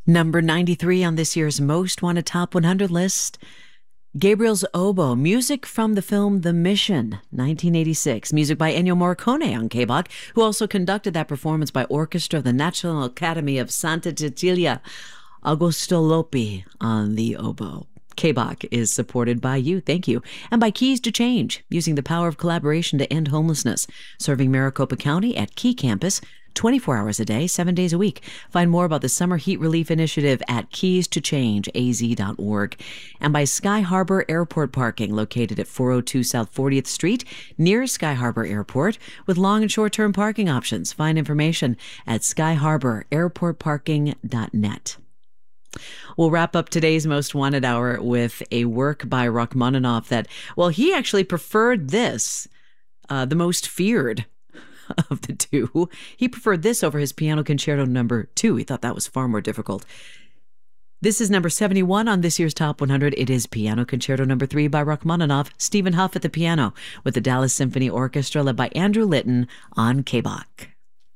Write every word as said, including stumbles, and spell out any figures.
Number ninety-three on this year's Most Wanted Top one hundred list, Gabriel's Oboe, music from the film The Mission, nineteen eighty-six. Music by Ennio Morricone on K B O C, who also conducted that performance by orchestra of the National Academy of Santa Cecilia. Augusto Lopi on the oboe. K B O C is supported by you, thank you, and by Keys to Change, using the power of collaboration to end homelessness, serving Maricopa County at Key Campus, twenty-four hours a day, seven days a week. Find more about the Summer Heat Relief Initiative at keys to change a z dot org. And by Sky Harbor Airport Parking, located at four oh two South fortieth Street, near Sky Harbor Airport, with long and short-term parking options. Find information at sky harbor airport parking dot net. We'll wrap up today's Most Wanted Hour with a work by Rachmaninoff that, well, he actually preferred this, uh, the most feared of the two. He preferred this over his Piano Concerto number two. He thought that was far more difficult. This is number seventy-one on this year's Top one hundred. It is Piano Concerto number three by Rachmaninoff, Stephen Huff at the piano, with the Dallas Symphony Orchestra led by Andrew Litton on K B O C.